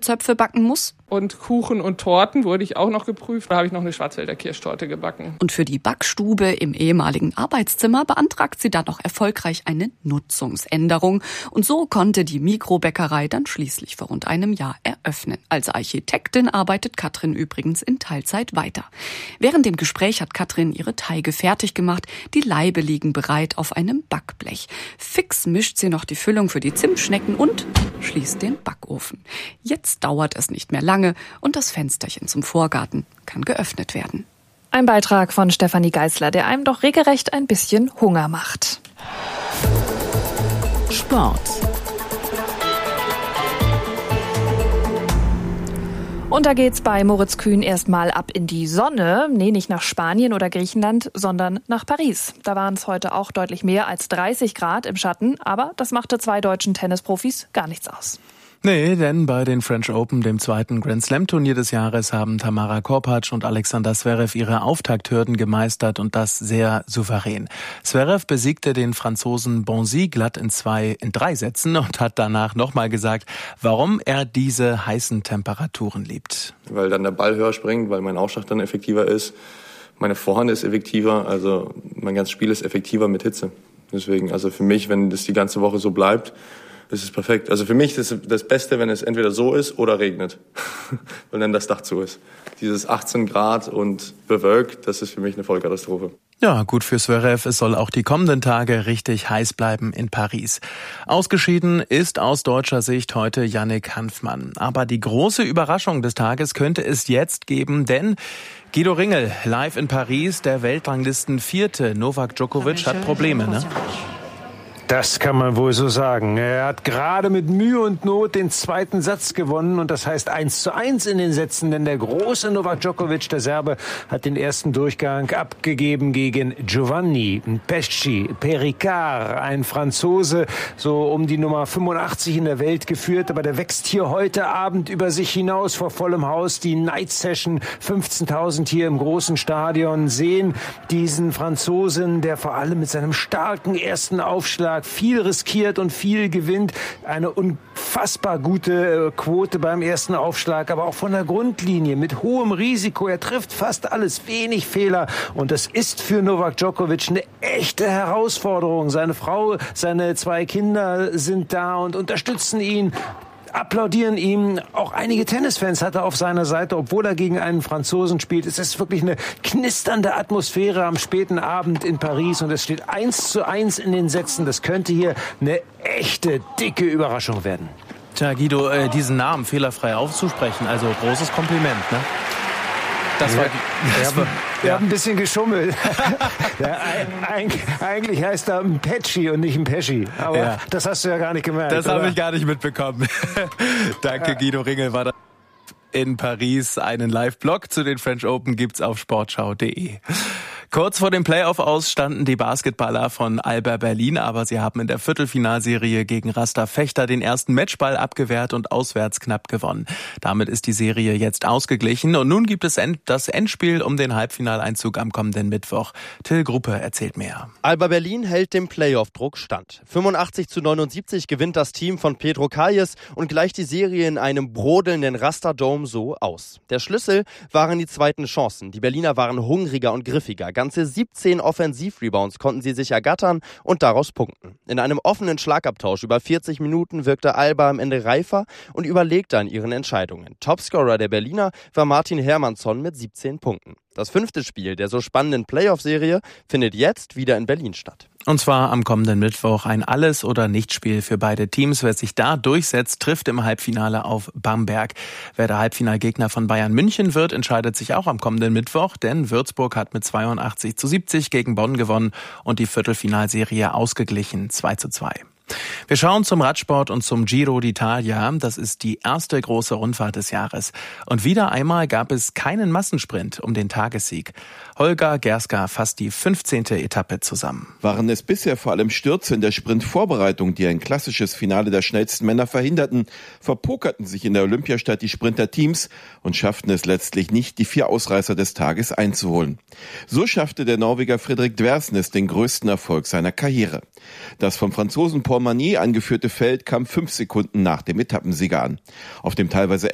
Kirschzöpfe backen muss. Und Kuchen und Torten wurde ich auch noch geprüft. Da habe ich noch eine Schwarzwälder Kirschtorte gebacken. Und für die Backstube im ehemaligen Arbeitszimmer beantragt sie dann auch erfolgreich eine Nutzungsänderung. Und so konnte die Mikrobäckerei dann schließlich vor rund einem Jahr eröffnen. Als Architektin arbeitet Katrin übrigens in Teilzeit weiter. Während dem Gespräch hat Katrin ihre Teige fertig gemacht. Die Laibe liegen bereit auf einem Backblech. Fix mischt sie noch die Füllung für die Zimtschnecken und schließt den Backofen. Jetzt dauert es nicht mehr lange und das Fensterchen zum Vorgarten kann geöffnet werden. Ein Beitrag von Stefanie Geißler, der einem doch regelrecht ein bisschen Hunger macht. Sport. Und da geht's bei Moritz Kühn erstmal ab in die Sonne. Nee, nicht nach Spanien oder Griechenland, sondern nach Paris. Da waren es heute auch deutlich mehr als 30 Grad im Schatten. Aber das machte 2 deutschen Tennisprofis gar nichts aus. Nee, denn bei den French Open, dem zweiten Grand-Slam-Turnier des Jahres, haben Tamara Korpatsch und Alexander Zverev ihre Auftakthürden gemeistert und das sehr souverän. Zverev besiegte den Franzosen Bonzi glatt in 3 Sätzen und hat danach nochmal gesagt, warum er diese heißen Temperaturen liebt. Weil dann der Ball höher springt, weil mein Aufschlag dann effektiver ist, meine Vorhand ist effektiver, also mein ganzes Spiel ist effektiver mit Hitze. Deswegen, also für mich, wenn das die ganze Woche so bleibt, das ist perfekt. Also für mich ist das Beste, wenn es entweder so ist oder regnet, weil dann das Dach zu ist. Dieses 18 Grad und bewölkt, das ist für mich eine Vollkatastrophe. Ja, gut für Zverev. Es soll auch die kommenden Tage richtig heiß bleiben in Paris. Ausgeschieden ist aus deutscher Sicht heute Yannick Hanfmann. Aber die große Überraschung des Tages könnte es jetzt geben, denn Guido Ringel, live in Paris, der Weltranglisten-Vierte Novak Djokovic hat Probleme, ne? Das kann man wohl so sagen. Er hat gerade mit Mühe und Not den zweiten Satz gewonnen und das heißt 1:1 in den Sätzen, denn der große Novak Djokovic, der Serbe, hat den ersten Durchgang abgegeben gegen Giovanni Pesci Pericard, ein Franzose, so um die Nummer 85 in der Welt geführt, aber der wächst hier heute Abend über sich hinaus vor vollem Haus. Die Night Session, 15.000 hier im großen Stadion sehen diesen Franzosen, der vor allem mit seinem starken ersten Aufschlag viel riskiert und viel gewinnt. Eine unfassbar gute Quote beim ersten Aufschlag, aber auch von der Grundlinie mit hohem Risiko. Er trifft fast alles, wenig Fehler. Und das ist für Novak Djokovic eine echte Herausforderung. Seine Frau, seine 2 Kinder sind da und unterstützen ihn, applaudieren ihm. Auch einige Tennisfans hat er auf seiner Seite, obwohl er gegen einen Franzosen spielt. Es ist wirklich eine knisternde Atmosphäre am späten Abend in Paris und es steht 1:1 in den Sätzen. Das könnte hier eine echte, dicke Überraschung werden. Tja, Guido, diesen Namen fehlerfrei aufzusprechen, also großes Kompliment, ne? Wir haben ein bisschen geschummelt. Ja, eigentlich heißt er Pesci und nicht Pesci. Aber ja, das hast du ja gar nicht gemerkt. Das habe ich gar nicht mitbekommen. Danke, Guido Ringel war da in Paris. Einen Live-Blog zu den French Open gibt's auf sportschau.de. Kurz vor dem Playoff-Aus standen die Basketballer von Alba Berlin, aber sie haben in der Viertelfinalserie gegen Rasta Fechter den ersten Matchball abgewehrt und auswärts knapp gewonnen. Damit ist die Serie jetzt ausgeglichen und nun gibt es das Endspiel um den Halbfinaleinzug am kommenden Mittwoch. Till Gruppe erzählt mehr. Alba Berlin hält dem Playoff-Druck stand. 85:79 gewinnt das Team von Pedro Calles und gleicht die Serie in einem brodelnden Rasta Dome so aus. Der Schlüssel waren die zweiten Chancen. Die Berliner waren hungriger und griffiger. Ganze 17 Offensivrebounds konnten sie sich ergattern und daraus punkten. In einem offenen Schlagabtausch über 40 Minuten wirkte Alba am Ende reifer und überlegter in ihren Entscheidungen. Topscorer der Berliner war Martin Hermannsson mit 17 Punkten. Das 5. Spiel der so spannenden Playoff-Serie findet jetzt wieder in Berlin statt. Und zwar am kommenden Mittwoch ein Alles- oder Nichts-Spiel für beide Teams. Wer sich da durchsetzt, trifft im Halbfinale auf Bamberg. Wer der Halbfinalgegner von Bayern München wird, entscheidet sich auch am kommenden Mittwoch, denn Würzburg hat mit 82:70 gegen Bonn gewonnen und die Viertelfinalserie ausgeglichen 2:2. Wir schauen zum Radsport und zum Giro d'Italia. Das ist die erste große Rundfahrt des Jahres. Und wieder einmal gab es keinen Massensprint um den Tagessieg. Holger Gerska fasst die 15. Etappe zusammen. Waren es bisher vor allem Stürze in der Sprintvorbereitung, die ein klassisches Finale der schnellsten Männer verhinderten, verpokerten sich in der Olympiastadt die Sprinterteams und schafften es letztlich nicht, die 4 Ausreißer des Tages einzuholen. So schaffte der Norweger Fredrik Dversnes den größten Erfolg seiner Karriere. Das vom Franzosen Paul Magny angeführte Feld kam 5 Sekunden nach dem Etappensieger an. Auf dem teilweise